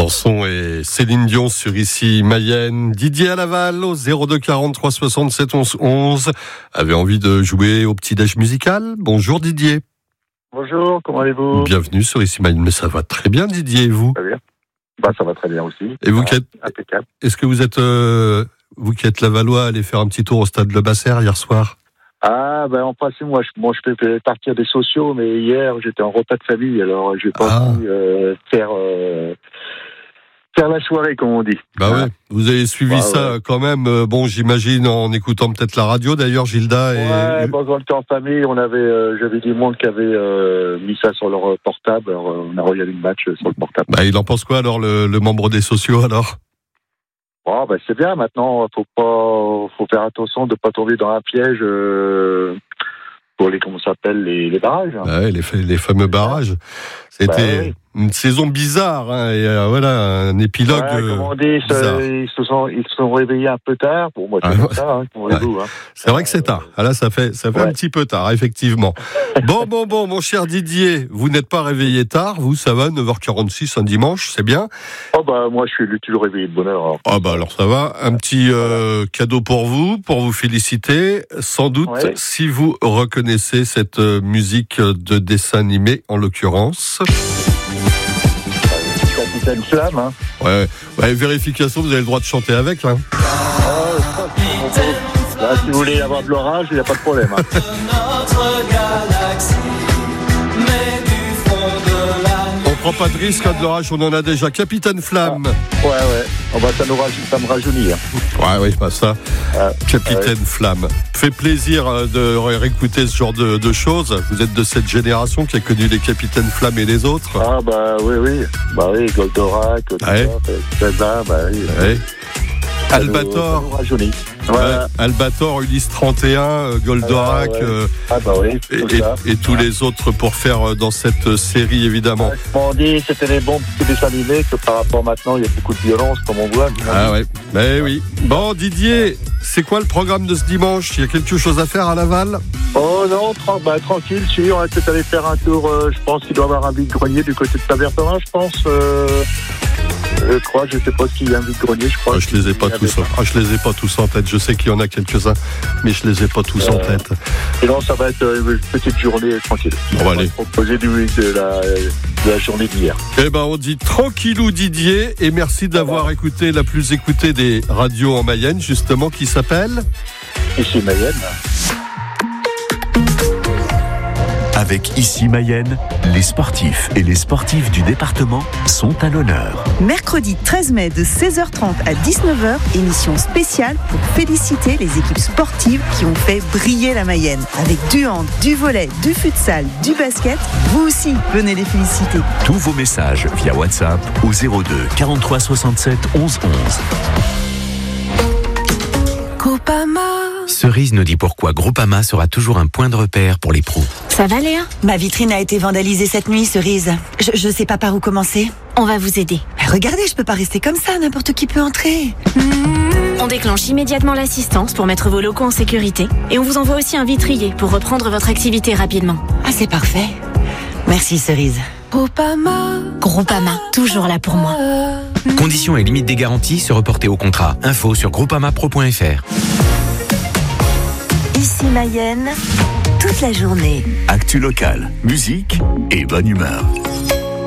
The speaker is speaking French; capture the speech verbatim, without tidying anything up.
Sanson et Céline Dion sur Ici Mayenne. Didier à Laval au zéro deux quarante-trois soixante-sept onze onze avait envie de jouer au petit-déj musical. Bonjour Didier. Bonjour, comment allez-vous? Bienvenue sur Ici Mayenne. Mais ça va très bien Didier, et vous? Très bien. Bah, ça va très bien aussi. Et vous ah, qui êtes... Impeccable. Est-ce que vous êtes, euh, vous qui êtes Lavallois, allez faire un petit tour au stade Le Basser hier soir? Ah, ben, en principe, moi, je, moi, je fais partir des sociaux, mais hier, j'étais en repas de famille, alors j'ai pas Ah. pu euh, faire, euh, faire la soirée, comme on dit. Bah ah. ouais, vous avez suivi bah, ça ouais. quand même, euh, bon, j'imagine, en écoutant peut-être la radio, d'ailleurs, Gilda. Et... Ouais, bon, quand on était en famille, on avait, euh, j'avais du monde qui avait euh, mis ça sur leur portable, alors euh, on a regardé le match sur le portable. Bah, il en pense quoi, alors, le, le membre des sociaux, alors? Bon, ben, c'est bien, maintenant, faut pas, faut faire attention de pas tomber dans un piège, euh, pour les, comment ça s'appelle, les, les barrages. Bah ouais, les, les fameux barrages. C'était bah, oui. une saison bizarre, hein, et euh, voilà, un épilogue. Ouais, euh, comme on dit, bizarre. ils se sont, ils se sont réveillés un peu tard. Pour moi, c'est Ah, comme ouais. ça, hein, comment voulez-vous, hein. C'est vrai que c'est tard. Ah, là, ça fait, ça fait Ouais. un petit peu tard, effectivement. Bon, bon, bon, mon cher Didier, vous n'êtes pas réveillé tard, vous, ça va, neuf heures quarante-six, un dimanche, c'est bien. Oh, bah, moi, je suis toujours réveillé de bonne heure. Alors. Ah, bah, alors ça va. Un petit euh, cadeau pour vous, pour vous féliciter. Sans doute, Ouais. si vous reconnaissez cette euh, musique de dessin animé, en l'occurrence. Capitaine Flamme, hein. Ouais, ouais, vérification, vous avez le droit de chanter avec, hein. Oh, ça, c'est bon. Là, si vous voulez avoir de l'orage, il n'y a pas de problème, hein. Notre galaxie, mais du fond de la nuit. On prend pas de risque, hein, de l'orage, on en a déjà. Capitaine Flamme. Ouais, ouais. Oh, bah, ça, nous rajeunit, ça me rajeunit, hein. Ouais, oui, pas ça. Ah, Capitaine Flamme. Fait plaisir euh, de réécouter ce genre de, de choses. Vous êtes de cette génération qui a connu les Capitaines Flamme et les autres. Ah, bah, oui, oui. Bah, oui, Goldorak, tout Ouais. ça, ça, bah, oui. Ouais. Ça nous- Albator. ça nous rajeunit. Ouais, Voilà. Albator, Ulysse trente et un, euh, Goldorak, Ah, ouais. euh, Ah, bah, oui, et, tout et- ça. et tous les autres pour faire euh, dans cette euh, série, évidemment. Ouais, comme on dit, c'était les bons petits dessins animés que par rapport maintenant, il y a beaucoup de violence, comme on voit. Ah ouais, mais oui. Bon, Didier, c'est quoi le programme de ce dimanche? Il y a quelque chose à faire à Laval? Oh non, tra- bah, tranquille, si, on va peut-être aller faire un tour, euh, je pense qu'il doit y avoir un vide-grenier du côté de Saint-Berthevin, je pense. Euh, je crois, je sais pas s'il y a un vide-grenier, je crois. Ah, je les ai pas tous. Ah, je les ai pas tous en tête. Je sais qu'il y en a quelques-uns, mais je les ai pas tous en Euh, tête. Et non, ça va être euh, une petite journée tranquille. Bon, on va allez. se proposer du, de, la, de la journée d'hier. Eh ben, on dit tranquillou Didier, et merci d'avoir écouté la plus écoutée des radios en Mayenne, justement, qui s'appelle. Ici, Mayenne. Avec Ici Mayenne, les sportifs et les sportives du département sont à l'honneur. Mercredi treize mai de seize heures trente à dix-neuf heures, émission spéciale pour féliciter les équipes sportives qui ont fait briller la Mayenne. Avec du hand, du volley, du futsal, du basket, vous aussi venez les féliciter. Tous vos messages via WhatsApp au zéro deux quarante-trois soixante-sept onze onze. Groupama. Cerise nous dit pourquoi Groupama sera toujours un point de repère pour les pros. Ça va, Léa? Ma vitrine a été vandalisée cette nuit, Cerise. Je, je sais pas par où commencer. On va vous aider. Mais regardez, je peux pas rester comme ça, n'importe qui peut entrer. On déclenche immédiatement l'assistance pour mettre vos locaux en sécurité. Et on vous envoie aussi un vitrier pour reprendre votre activité rapidement. Ah, c'est parfait. Merci, Cerise. Groupama. Groupama, toujours là pour moi. Conditions et limites des garanties se reporter au contrat. Info sur groupamapro point f r. Ici Mayenne, toute la journée. Actu locale, musique et bonne humeur.